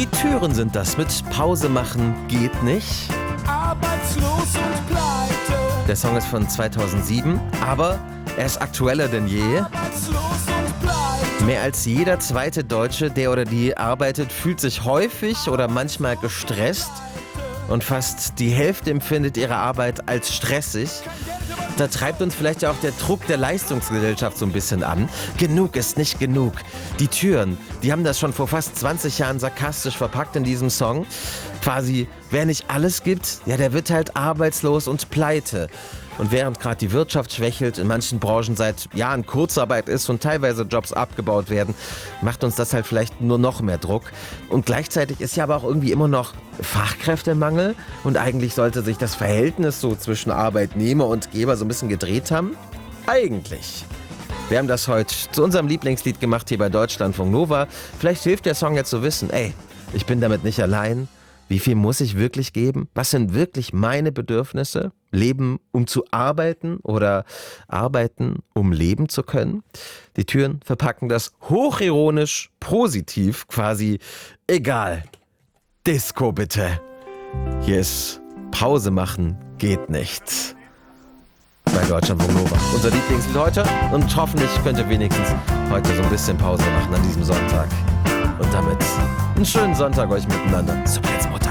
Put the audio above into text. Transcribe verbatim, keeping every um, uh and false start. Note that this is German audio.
Die Türen sind das mit Pause machen geht nicht. Arbeitslos und pleite. Der Song ist von zweitausendsieben, aber er ist aktueller denn je. Arbeitslos und pleite. Mehr als jeder zweite Deutsche, der oder die arbeitet, fühlt sich häufig oder manchmal gestresst. Und fast die Hälfte empfindet ihre Arbeit als stressig. Da treibt uns vielleicht ja auch der Druck der Leistungsgesellschaft so ein bisschen an. Genug ist nicht genug. Die Türen, die haben das schon vor fast zwanzig Jahren sarkastisch verpackt in diesem Song. Quasi, wer nicht alles gibt, ja, der wird halt arbeitslos und pleite. Und während gerade die Wirtschaft schwächelt, in manchen Branchen seit Jahren Kurzarbeit ist und teilweise Jobs abgebaut werden, macht uns das halt vielleicht nur noch mehr Druck. Und gleichzeitig ist ja aber auch irgendwie immer noch Fachkräftemangel und eigentlich sollte sich das Verhältnis so zwischen Arbeitnehmer und Geber so ein bisschen gedreht haben. Eigentlich. Wir haben das heute zu unserem Lieblingslied gemacht hier bei Deutschlandfunk Nova. Vielleicht hilft der Song jetzt zu wissen, ey, ich bin damit nicht allein. Wie viel muss ich wirklich geben? Was sind wirklich meine Bedürfnisse? Leben, um zu arbeiten oder arbeiten, um leben zu können? Die Türen verpacken das hochironisch positiv, quasi egal. Disco bitte. Hier ist Pause machen geht nicht. Bei Deutschlandfunk Nova. Unser Lieblingslied heute und hoffentlich könnt ihr wenigstens heute so ein bisschen Pause machen an diesem Sonntag. Und damit einen schönen Sonntag euch miteinander. Super, jetzt